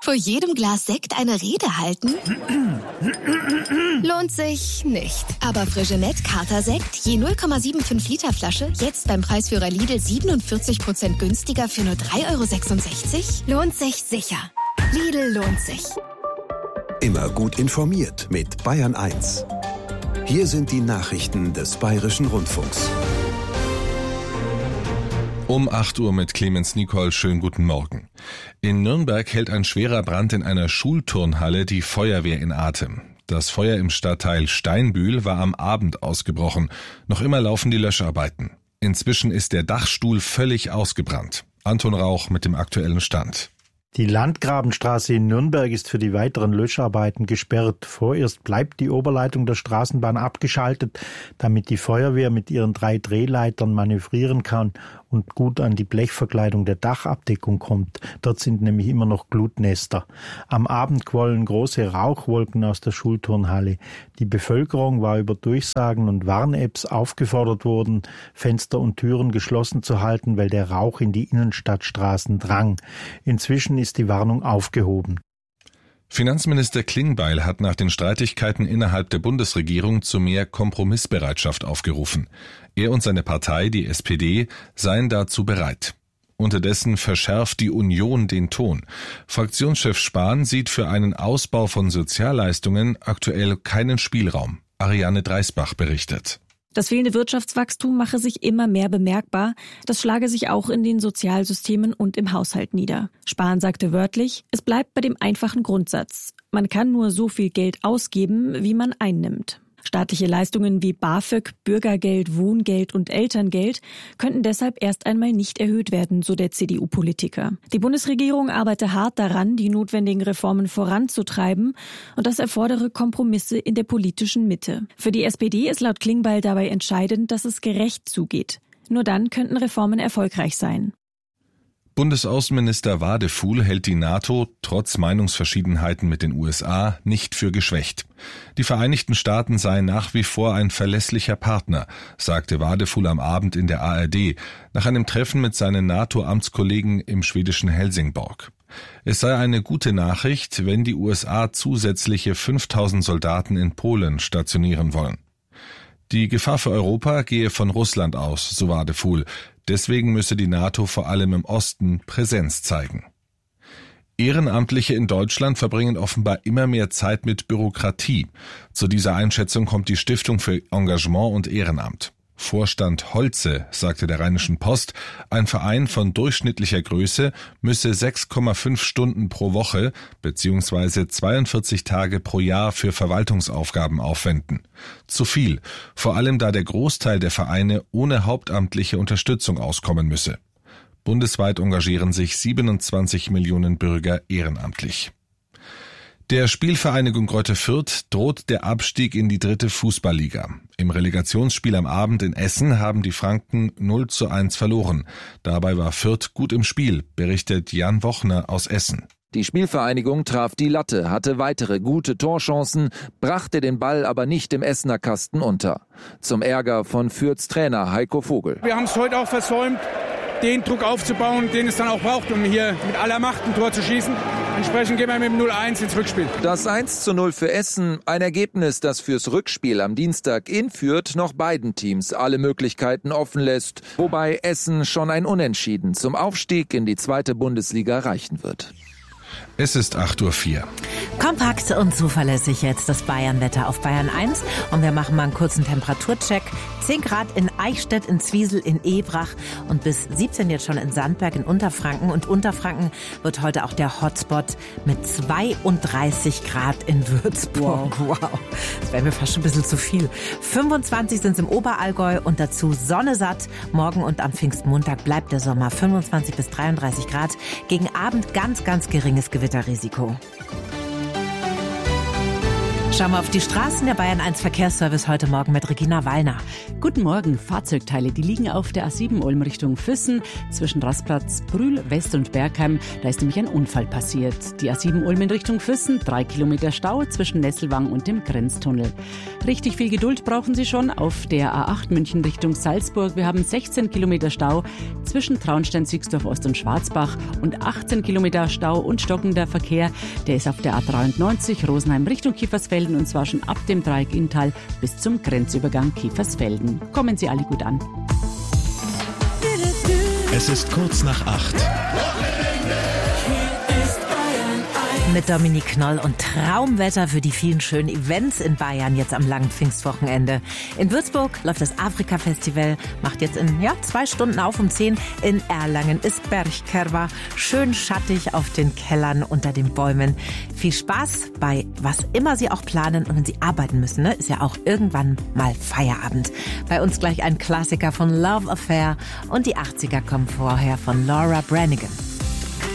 Vor jedem Glas Sekt eine Rede halten? Lohnt sich nicht. Aber Freixenet Kater-Sekt, je 0,75 Liter Flasche, jetzt beim Preisführer Lidl 47% günstiger für nur 3,66 €? Lohnt sich sicher. Lidl lohnt sich. Immer gut informiert mit Bayern 1. Hier sind die Nachrichten des Bayerischen Rundfunks. Um 8 Uhr mit Clemens Nicol, schönen guten Morgen. In Nürnberg hält ein schwerer Brand in einer Schulturnhalle die Feuerwehr in Atem. Das Feuer im Stadtteil Steinbühl war am Abend ausgebrochen. Noch immer laufen die Löscharbeiten. Inzwischen ist der Dachstuhl völlig ausgebrannt. Anton Rauch mit dem aktuellen Stand. Die Landgrabenstraße in Nürnberg ist für die weiteren Löscharbeiten gesperrt. Vorerst bleibt die Oberleitung der Straßenbahn abgeschaltet, damit die Feuerwehr mit ihren 3 Drehleitern manövrieren kann und gut an die Blechverkleidung der Dachabdeckung kommt. Dort sind nämlich immer noch Glutnester. Am Abend quollen große Rauchwolken aus der Schulturnhalle. Die Bevölkerung war über Durchsagen und Warn-Apps aufgefordert worden, Fenster und Türen geschlossen zu halten, weil der Rauch in die Innenstadtstraßen drang. Inzwischen ist die Warnung aufgehoben. Finanzminister Klingbeil hat nach den Streitigkeiten innerhalb der Bundesregierung zu mehr Kompromissbereitschaft aufgerufen. Er und seine Partei, die SPD, seien dazu bereit. Unterdessen verschärft die Union den Ton. Fraktionschef Spahn sieht für einen Ausbau von Sozialleistungen aktuell keinen Spielraum. Ariane Dreisbach berichtet. Das fehlende Wirtschaftswachstum mache sich immer mehr bemerkbar. Das schlage sich auch in den Sozialsystemen und im Haushalt nieder. Spahn sagte wörtlich, es bleibt bei dem einfachen Grundsatz. Man kann nur so viel Geld ausgeben, wie man einnimmt. Staatliche Leistungen wie BAföG, Bürgergeld, Wohngeld und Elterngeld könnten deshalb erst einmal nicht erhöht werden, so der CDU-Politiker. Die Bundesregierung arbeite hart daran, die notwendigen Reformen voranzutreiben, und das erfordere Kompromisse in der politischen Mitte. Für die SPD ist laut Klingbeil dabei entscheidend, dass es gerecht zugeht. Nur dann könnten Reformen erfolgreich sein. Bundesaußenminister Wadefuhl hält die NATO trotz Meinungsverschiedenheiten mit den USA nicht für geschwächt. Die Vereinigten Staaten seien nach wie vor ein verlässlicher Partner, sagte Wadefuhl am Abend in der ARD nach einem Treffen mit seinen NATO-Amtskollegen im schwedischen Helsingborg. Es sei eine gute Nachricht, wenn die USA zusätzliche 5000 Soldaten in Polen stationieren wollen. Die Gefahr für Europa gehe von Russland aus, so Wadefuhl. Deswegen müsse die NATO vor allem im Osten Präsenz zeigen. Ehrenamtliche in Deutschland verbringen offenbar immer mehr Zeit mit Bürokratie. Zu dieser Einschätzung kommt die Stiftung für Engagement und Ehrenamt. Vorstand Holze sagte der Rheinischen Post, ein Verein von durchschnittlicher Größe müsse 6,5 Stunden pro Woche bzw. 42 Tage pro Jahr für Verwaltungsaufgaben aufwenden. Zu viel, vor allem da der Großteil der Vereine ohne hauptamtliche Unterstützung auskommen müsse. Bundesweit engagieren sich 27 Millionen Bürger ehrenamtlich. Der Spielvereinigung Greuther Fürth droht der Abstieg in die 3. Fußballliga. Im Relegationsspiel am Abend in Essen haben die Franken 0:1 verloren. Dabei war Fürth gut im Spiel, berichtet Jan Wochner aus Essen. Die Spielvereinigung traf die Latte, hatte weitere gute Torchancen, brachte den Ball aber nicht im Essener Kasten unter. Zum Ärger von Fürths Trainer Heiko Vogel. Wir haben es heute auch versäumt, den Druck aufzubauen, den es dann auch braucht, um hier mit aller Macht ein Tor zu schießen. Entsprechend gehen wir mit dem 0:1 ins Rückspiel. Das 1:0 für Essen, ein Ergebnis, das fürs Rückspiel am Dienstag in Fürth noch beiden Teams alle Möglichkeiten offen lässt, wobei Essen schon ein Unentschieden zum Aufstieg in die 2. Bundesliga reichen wird. Es ist 8:04 Uhr. Kompakt und zuverlässig jetzt das Bayernwetter auf Bayern 1. Und wir machen mal einen kurzen Temperaturcheck. 10 Grad in Eichstätt, in Zwiesel, in Ebrach und bis 17 jetzt schon in Sandberg in Unterfranken. Und Unterfranken wird heute auch der Hotspot mit 32 Grad in Würzburg. Wow. Das wäre mir fast schon ein bisschen zu viel. 25 sind es im Oberallgäu und dazu Sonne satt. Morgen und am Pfingstmontag bleibt der Sommer 25 bis 33 Grad. Gegen Abend ganz, ganz geringes Gewitterrisiko. Schauen wir auf die Straßen. Der Bayern 1 Verkehrsservice heute Morgen mit Regina Wallner. Guten Morgen. Fahrzeugteile, die liegen auf der A7 Ulm Richtung Füssen zwischen Rastplatz, Brühl, West und Bergheim. Da ist nämlich ein Unfall passiert. Die A7 Ulm in Richtung Füssen, 3 Kilometer Stau zwischen Nesselwang und dem Grenztunnel. Richtig viel Geduld brauchen Sie schon auf der A8 München Richtung Salzburg. Wir haben 16 Kilometer Stau zwischen Traunstein, Sixdorf Ost und Schwarzbach und 18 Kilometer Stau und stockender Verkehr. Der ist auf der A93 Rosenheim Richtung Kiefersfelden und zwar schon ab dem Dreieck Inntal bis zum Grenzübergang Kiefersfelden. Kommen Sie alle gut an. Es ist kurz nach 8. Mit Dominique Knoll und Traumwetter für die vielen schönen Events in Bayern jetzt am langen Pfingstwochenende. In Würzburg läuft das Afrika-Festival, macht jetzt in 2 Stunden auf um 10. In Erlangen ist Bergkerwa, schön schattig auf den Kellern unter den Bäumen. Viel Spaß bei was immer Sie auch planen und wenn Sie arbeiten müssen, ist ja auch irgendwann mal Feierabend. Bei uns gleich ein Klassiker von Love Affair und die 80er kommen vorher von Laura Branigan.